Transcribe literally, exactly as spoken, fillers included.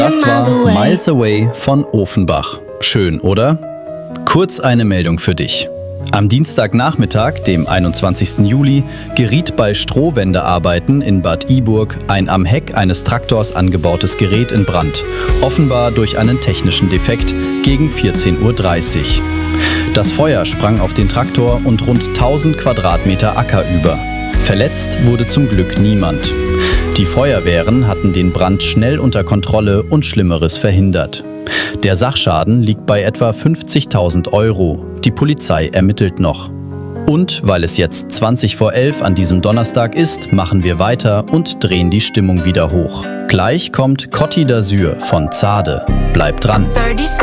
Das war Miles Away von Ofenbach. Schön, oder? Kurz eine Meldung für dich. Am Dienstagnachmittag, dem einundzwanzigsten Juli, geriet bei Strohwendearbeiten in Bad Iburg ein am Heck eines Traktors angebautes Gerät in Brand, offenbar durch einen technischen Defekt, gegen vierzehn Uhr dreißig. Das Feuer sprang auf den Traktor und rund tausend Quadratmeter Acker über. Verletzt wurde zum Glück niemand. Die Feuerwehren hatten den Brand schnell unter Kontrolle und Schlimmeres verhindert. Der Sachschaden liegt bei etwa fünfzigtausend Euro. Die Polizei ermittelt noch. Und weil es jetzt zwanzig vor elf an diesem Donnerstag ist, machen wir weiter und drehen die Stimmung wieder hoch. Gleich kommt Côte d'Azur von Zade. Bleibt dran!